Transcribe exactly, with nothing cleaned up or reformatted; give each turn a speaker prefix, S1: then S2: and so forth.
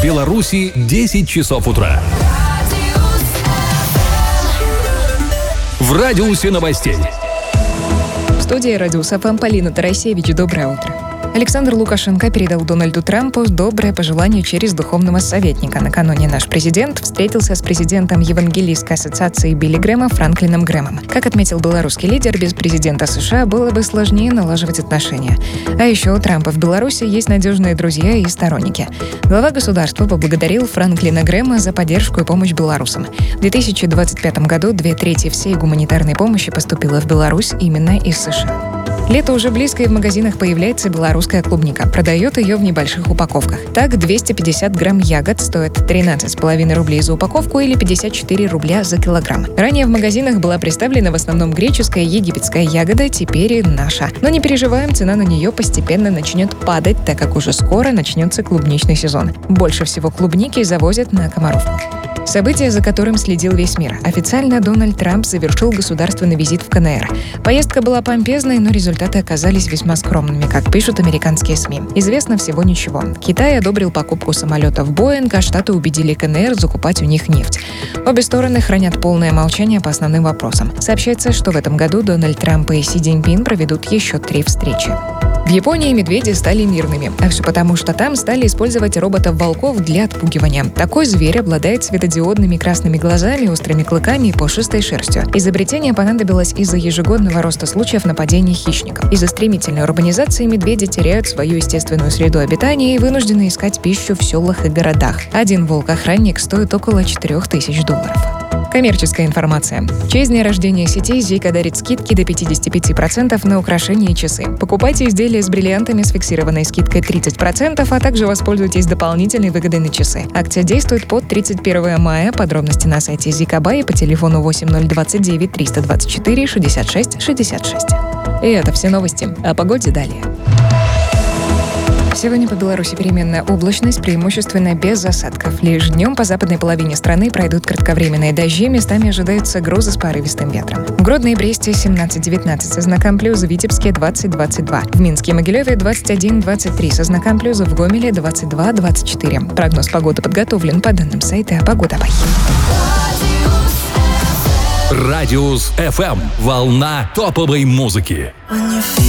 S1: Беларуси десять часов утра. В радиусе новостей.
S2: В студии «Радиус эф эм» Полина Тарасевич. Доброе утро. Александр Лукашенко передал Дональду Трампу доброе пожелание через духовного советника. Накануне наш президент встретился с президентом Евангелийской ассоциации Билли Грэма Франклином Грэмом. Как отметил белорусский лидер, без президента США было бы сложнее налаживать отношения. А еще у Трампа в Беларуси есть надежные друзья и сторонники. Глава государства поблагодарил Франклина Грэма за поддержку и помощь белорусам. В две тысячи двадцать пятом году две трети всей гуманитарной помощи поступило в Беларусь именно из США. Лето уже близко, и в магазинах появляется белорусская клубника. Продает ее в небольших упаковках. Так, двести пятьдесят грамм ягод стоят тринадцать с половиной рублей за упаковку или пятьдесят четыре рубля за килограмм. Ранее в магазинах была представлена в основном греческая и египетская ягода, теперь и наша. Но не переживаем, цена на нее постепенно начнет падать, так как уже скоро начнется клубничный сезон. Больше всего клубники завозят на Комаровку. Событие, за которым следил весь мир. Официально Дональд Трамп завершил государственный визит в ка эн эр. Поездка была помпезной, но результаты оказались весьма скромными, как пишут американские СМИ. Известно всего ничего. Китай одобрил покупку самолетов Боинг, а Штаты убедили ка эн эр закупать у них нефть. Обе стороны хранят полное молчание по основным вопросам. Сообщается, что в этом году Дональд Трамп и Си Цзиньпин проведут еще три встречи. В Японии медведи стали мирными, а все потому, что там стали использовать роботов-волков для отпугивания. Такой зверь обладает светодиодными красными глазами, острыми клыками и пушистой шерстью. Изобретение понадобилось из-за ежегодного роста случаев нападений хищников. Из-за стремительной урбанизации медведи теряют свою естественную среду обитания и вынуждены искать пищу в селах и городах. Один волк-охранник стоит около четырех тысяч долларов. Коммерческая информация. В честь дня рождения сети Зика дарит скидки до пятьдесят пять процентов на украшения и часы. Покупайте изделия с бриллиантами с фиксированной скидкой тридцать процентов, а также воспользуйтесь дополнительной выгодой на часы. Акция действует по тридцать первого мая. Подробности на сайте Zika Buy по телефону восемь ноль двадцать девять триста двадцать четыре шестьдесят шесть шестьдесят шесть. И это все новости. О погоде далее. Сегодня по Беларуси переменная облачность, преимущественно без осадков. Лишь днем по западной половине страны пройдут кратковременные дожди, местами ожидаются грозы с порывистым ветром. В Гродно и Бресте семнадцать девятнадцать со знаком плюс, в Витебске двадцать двадцать два, в Минске и Могилеве двадцать один двадцать три со знаком плюс, в Гомеле двадцать два двадцать четыре. Прогноз погоды подготовлен по данным сайта Погода.бай.
S1: Радиус эф эм. Волна топовой музыки.